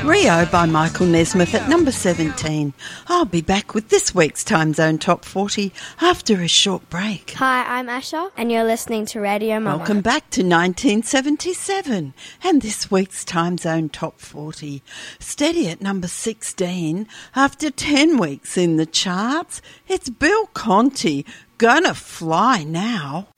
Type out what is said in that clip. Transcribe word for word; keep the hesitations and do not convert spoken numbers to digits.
Rio by Michael Nesmith at number seventeen. I'll be back with this week's Time Zone Top forty after a short break. Hi, I'm Asha, and you're listening to Radio Mama. Welcome back to nineteen seventy-seven and this week's Time Zone Top forty. Steady at number sixteen after ten weeks in the charts. It's Bill Conti, Gonna Fly Now.